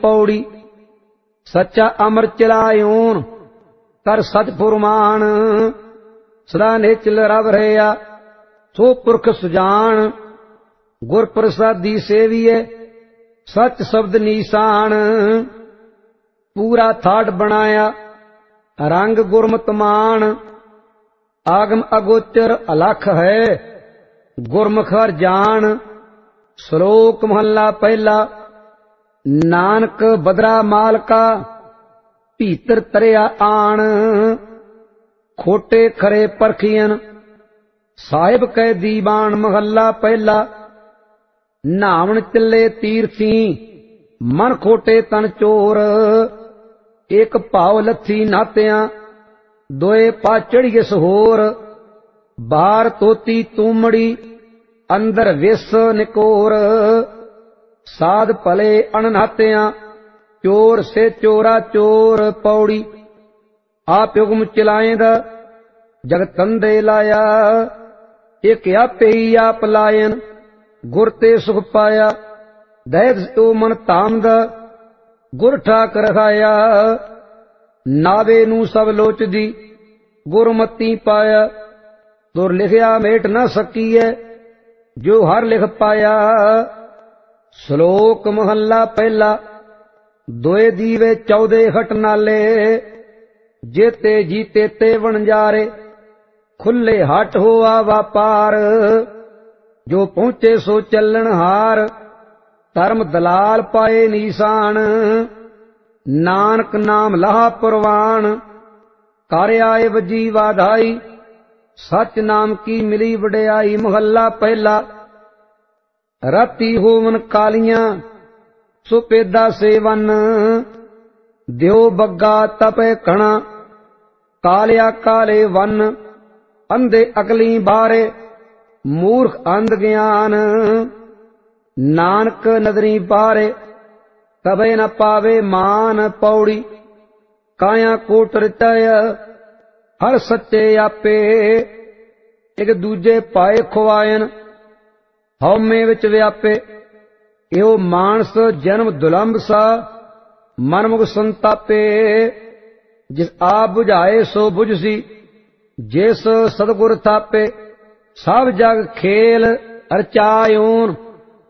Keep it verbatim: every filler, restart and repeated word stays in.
पौड़ी। सच्चा अमर चलायोन कर सतपुरमान। सदा निचल रव रहा सो पुरख सुजान। गुर प्रसादी सेविए सच शब्द नीसान। पूरा थाट बनाया रंग गुरमत मान। आगम अगोचर अलख है गुरमुख हर जान। श्लोक महला पहला। नानक बदरा माल का भीतर तरिया आन। खोटे खरे परखियन साहिब कै दीवान। महला पहला। नावन चले तीर्थी मन खोटे तन चोर। एक भाव लथी नात्या दोए पाचड़िए सहोर। बाहर तोती तूमड़ी अंदर विस निकोर। साध भले अननात्या चोर से चोरा चोर। पौड़ी। आप युगम चिलाएंद जगत तंदे लाया। एक आपे ही आप लायन गुर ते सुख पाया। दैत तो मन तामद गुर ठाक रखाया। नावे नू सब लोचदी गुरमती पाया। तुर लिखिया मेट न सकीए जो हर लिख पाया। श्लोक महला पहला। दोए दीवे चौदे हट नाले। जेते जीते ते वणजारे खुले हट होआ व्यापार। जो पहुंचे सो चलन हार धर्म दलाल पाए नीसान। नानक नाम लहा परवान कर आए वजी वाधाई। सच नाम की मिली वड्याई। महला पहला। राती होवन कालियां सुपेदा सेवन। द्यो बग्गा तपे कणा कालिया काले वन। अंधे अगली बारे मूर्ख अंध ज्ञान। नानक नदरी बारे तबे न पावे मान। पौड़ी। काया कोट रचय हर सच्चे आपे। एक दूजे पाए खुआयन हौमे विच व्यापे। एहो मानस जन्म दुलंभ सा मनमुख संतापे। जिस आप बुझाए सो बुझसी जिस सतगुर थापे। सब जग खेल रचायोन